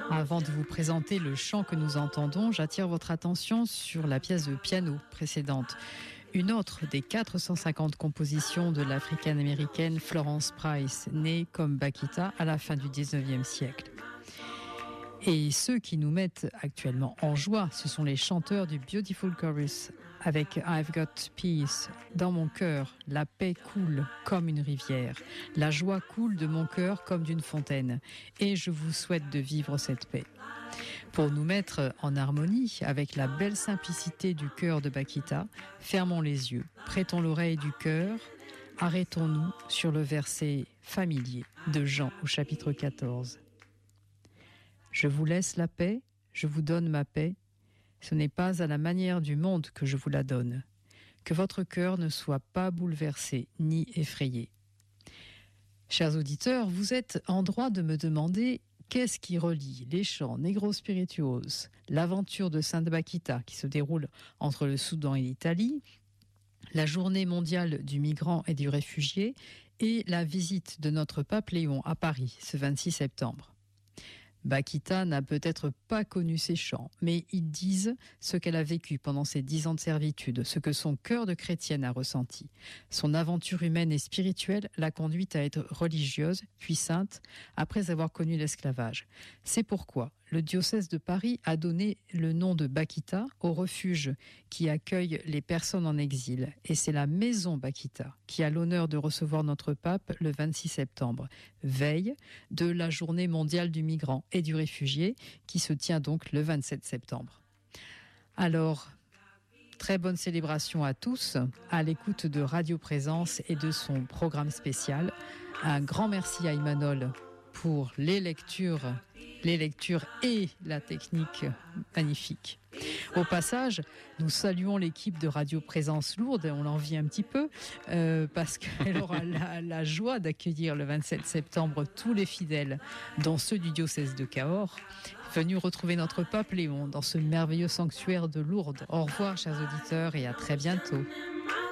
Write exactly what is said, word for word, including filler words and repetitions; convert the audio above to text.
Avant de vous présenter le chant que nous entendons, j'attire votre attention sur la pièce de piano précédente. Une autre des quatre cent cinquante compositions de l'africaine-américaine Florence Price, née comme Bakita à la fin du dix-neuvième siècle. Et ceux qui nous mettent actuellement en joie, ce sont les chanteurs du Beautiful Chorus, avec I've Got Peace. Dans mon cœur, la paix coule comme une rivière. La joie coule de mon cœur comme d'une fontaine. Et je vous souhaite de vivre cette paix. Pour nous mettre en harmonie avec la belle simplicité du cœur de Bakita, fermons les yeux, prêtons l'oreille du cœur, arrêtons-nous sur le verset familier de Jean au chapitre quatorze. Je vous laisse la paix, je vous donne ma paix. Ce n'est pas à la manière du monde que je vous la donne. Que votre cœur ne soit pas bouleversé ni effrayé. Chers auditeurs, vous êtes en droit de me demander qu'est-ce qui relie les chants Negro Spirituos, l'aventure de Sainte Bakita qui se déroule entre le Soudan et l'Italie, la journée mondiale du migrant et du réfugié et la visite de notre pape Léon à Paris ce vingt-six septembre. Bakita n'a peut-être pas connu ces chants, mais ils disent ce qu'elle a vécu pendant ses dix ans de servitude, ce que son cœur de chrétienne a ressenti. Son aventure humaine et spirituelle l'a conduite à être religieuse, puis sainte, après avoir connu l'esclavage. C'est pourquoi le diocèse de Paris a donné le nom de Bakita au refuge qui accueille les personnes en exil. Et c'est la maison Bakita qui a l'honneur de recevoir notre pape le vingt-six septembre, veille de la journée mondiale du migrant et du réfugié qui se tient donc le vingt-sept septembre. Alors, très bonne célébration à tous, à l'écoute de Radio Présence et de son programme spécial. Un grand merci à Imanol pour les lectures, les lectures et la technique magnifique. Au passage, nous saluons l'équipe de Radio Présence Lourdes, on l'envie un petit peu, euh, parce qu'elle aura la, la joie d'accueillir le vingt-sept septembre tous les fidèles, dont ceux du diocèse de Cahors, venus retrouver notre pape Léon dans ce merveilleux sanctuaire de Lourdes. Au revoir, chers auditeurs, et à très bientôt.